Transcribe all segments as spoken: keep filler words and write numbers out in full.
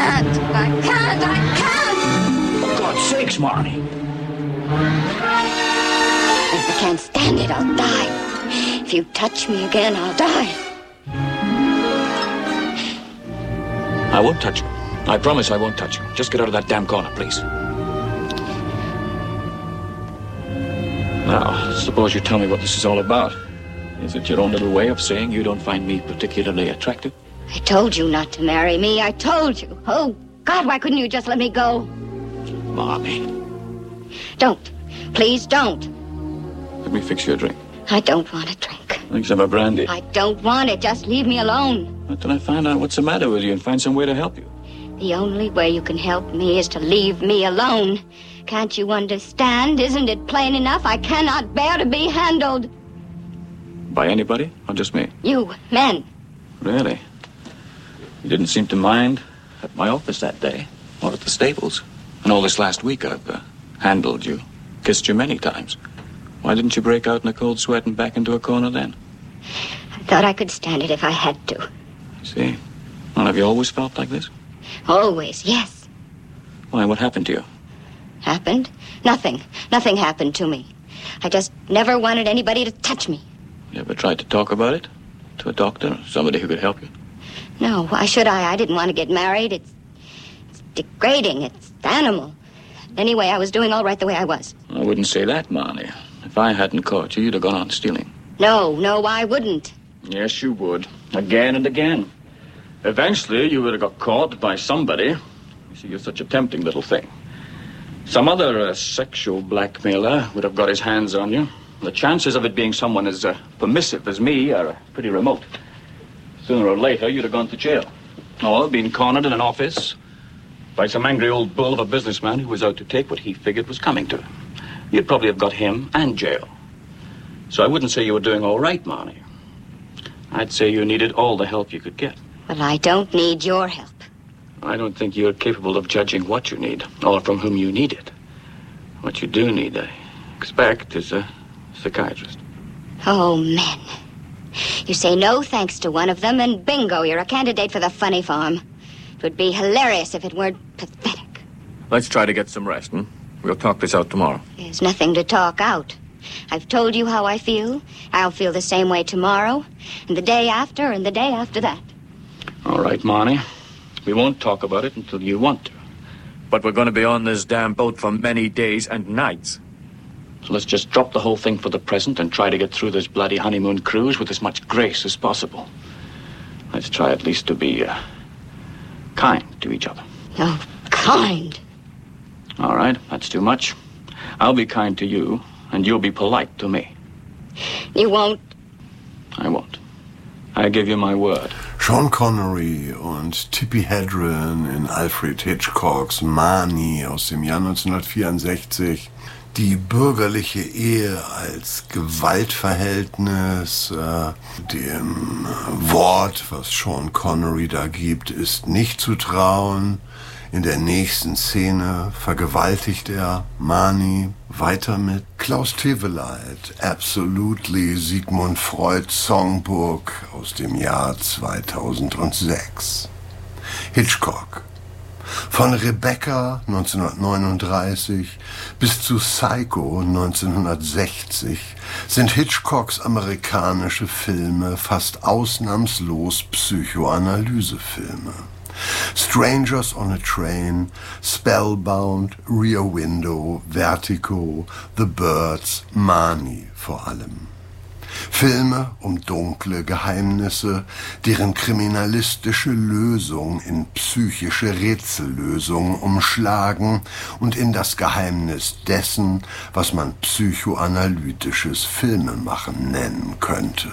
can't. I can't. I can't. For God's sakes, Marnie. I can't stand it. I'll die. If you touch me again, I'll die. I won't touch you. I promise I won't touch you. Just get out of that damn corner, please. Now, suppose you tell me what this is all about. Is it your own little way of saying you don't find me particularly attractive? I told you not to marry me. I told you. Oh, God, why couldn't you just let me go? Marnie. Don't. Please don't. Let me fix you a drink. I don't want a drink. Think some of brandy. I don't want it. Just leave me alone. Until I find out what's the matter with you and find some way to help you. The only way you can help me is to leave me alone. Can't you understand? Isn't it plain enough? I cannot bear to be handled. By anybody or just me? You, men. Really? You didn't seem to mind at my office that day or at the stables. And all this last week I've uh, handled you, kissed you many times. Why didn't you break out in a cold sweat and back into a corner then? I thought I could stand it if I had to. I see. Well, have you always felt like this? Always, yes. Why, what happened to you? Happened? Nothing. Nothing happened to me. I just never wanted anybody to touch me. You ever tried to talk about it? To a doctor or somebody who could help you? No, why should I? I didn't want to get married. It's, it's degrading. It's animal. Anyway, I was doing all right the way I was. I wouldn't say that, Marnie. If I hadn't caught you, you'd have gone on stealing. No, no, I wouldn't. Yes, you would. Again and again. Eventually, you would have got caught by somebody. You see, you're such a tempting little thing. Some other uh, sexual blackmailer would have got his hands on you. The chances of it being someone as uh, permissive as me are uh, pretty remote. Sooner or later, you'd have gone to jail. Or been cornered in an office by some angry old bull of a businessman who was out to take what he figured was coming to him. You'd probably have got him and jail. So I wouldn't say you were doing all right, Marnie. I'd say you needed all the help you could get. Well, I don't need your help. I don't think you're capable of judging what you need, or from whom you need it. What you do need, I expect, is a psychiatrist. Oh, men. You say no thanks to one of them, and bingo, you're a candidate for the funny farm. It would be hilarious if it weren't pathetic. Let's try to get some rest, hmm? We'll talk this out tomorrow. There's nothing to talk out. I've told you how I feel. I'll feel the same way tomorrow, and the day after, and the day after that. All right, Marnie. We won't talk about it until you want to. But we're going to be on this damn boat for many days and nights. So let's just drop the whole thing for the present and try to get through this bloody honeymoon cruise with as much grace as possible. Let's try at least to be uh, kind to each other. Oh, kind. All right, that's too much. I'll be kind to you, and you'll be polite to me. You won't? I won't. I give you my word. Sean Connery und Tippi Hedren in Alfred Hitchcocks Marnie aus dem Jahr neunzehnhundertvierundsechzig. Die bürgerliche Ehe als Gewaltverhältnis, äh, dem Wort, was Sean Connery da gibt, ist nicht zu trauen. In der nächsten Szene vergewaltigt er Marnie. Weiter mit Klaus Teweleit, Absolutely, Sigmund Freud Songbook aus dem Jahr zweitausendsechs. Hitchcock. Von Rebecca neunzehnhundertneununddreißig bis zu Psycho neunzehnhundertsechzig sind Hitchcocks amerikanische Filme fast ausnahmslos Psychoanalysefilme. Strangers on a Train, Spellbound, Rear Window, Vertigo, The Birds, Marnie vor allem. Filme um dunkle Geheimnisse, deren kriminalistische Lösung in psychische Rätsellösungen umschlagen und in das Geheimnis dessen, was man psychoanalytisches Filmemachen nennen könnte.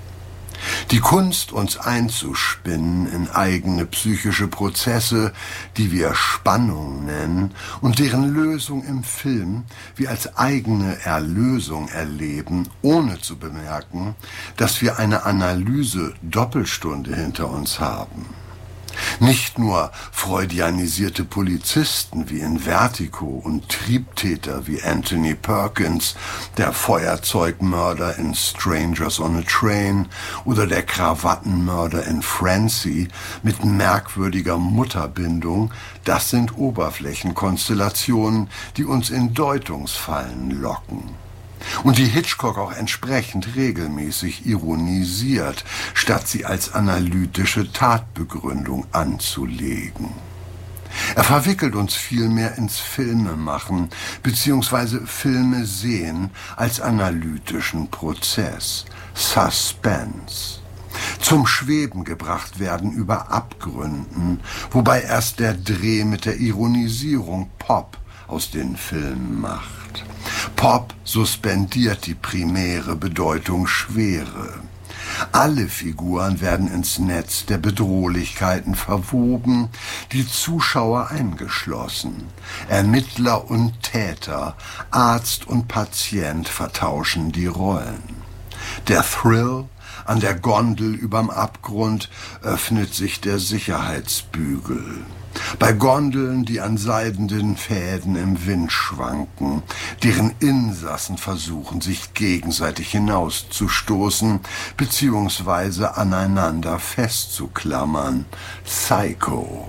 Die Kunst, uns einzuspinnen in eigene psychische Prozesse, die wir Spannung nennen und deren Lösung im Film wir als eigene Erlösung erleben, ohne zu bemerken, dass wir eine Analyse-Doppelstunde hinter uns haben. Nicht nur freudianisierte Polizisten wie in Vertigo und Triebtäter wie Anthony Perkins, der Feuerzeugmörder in Strangers on a Train oder der Krawattenmörder in Francie mit merkwürdiger Mutterbindung, das sind Oberflächenkonstellationen, die uns in Deutungsfallen locken. Und die Hitchcock auch entsprechend regelmäßig ironisiert, statt sie als analytische Tatbegründung anzulegen. Er verwickelt uns vielmehr ins Filmemachen bzw. Filme sehen als analytischen Prozess, Suspense. Zum Schweben gebracht werden über Abgründen, wobei erst der Dreh mit der Ironisierung Pop aus den Filmen macht. Pop suspendiert die primäre Bedeutung Schwere. Alle Figuren werden ins Netz der Bedrohlichkeiten verwoben, die Zuschauer eingeschlossen. Ermittler und Täter, Arzt und Patient vertauschen die Rollen. Der Thrill an der Gondel überm Abgrund öffnet sich der Sicherheitsbügel. Bei Gondeln, die an seidenen Fäden im Wind schwanken, deren Insassen versuchen, sich gegenseitig hinauszustoßen bzw. aneinander festzuklammern. Psycho.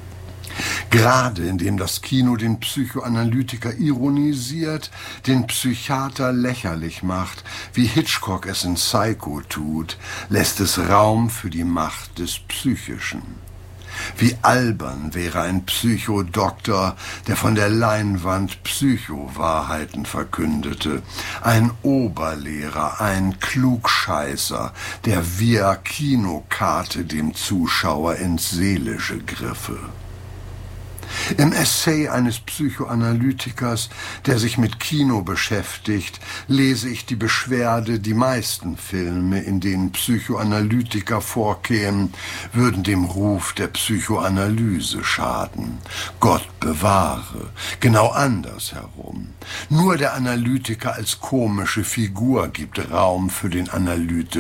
Gerade indem das Kino den Psychoanalytiker ironisiert, den Psychiater lächerlich macht, wie Hitchcock es in Psycho tut, lässt es Raum für die Macht des Psychischen. Wie albern wäre ein Psychodoktor, der von der Leinwand Psychowahrheiten verkündete, ein Oberlehrer, ein Klugscheißer, der via Kinokarte dem Zuschauer ins Seelische griffe. Im Essay eines Psychoanalytikers, der sich mit Kino beschäftigt, lese ich die Beschwerde, die meisten Filme, in denen Psychoanalytiker vorkämen, würden dem Ruf der Psychoanalyse schaden. Gott bewahre, genau andersherum. Nur der Analytiker als komische Figur gibt Raum für den Analytiker.